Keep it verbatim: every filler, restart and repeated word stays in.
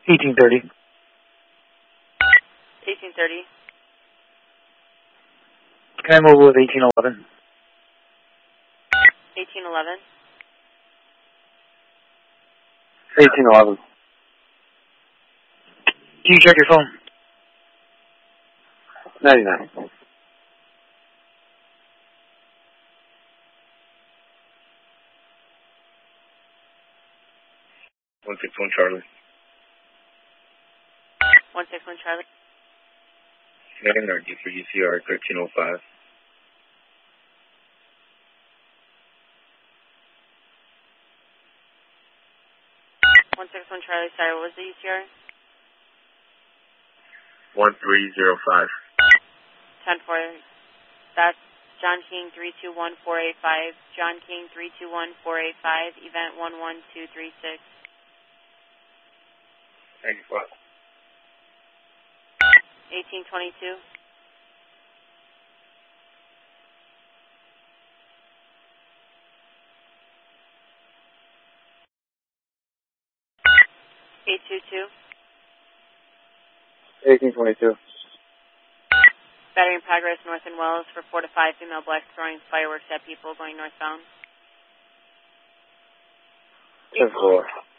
eighteen thirty. eighteen thirty. Can I move with eighteen eleven? eighteen eleven. eighteen eleven. Can you check your phone? ninety-nine. one six one Charlie. one six one Charlie. Nine R D for U C R thirteen oh five. one six one Charlie, sorry, what was the U C R? one three zero five. ten four. That's John King three two one four eight five. John King three two one four eight five. Event one one two three six. ninety-five. eighteen twenty-two. eight two two. eighteen twenty-two. Battery in progress, North and Wells for four to five female blacks throwing fireworks at people going northbound. ten four.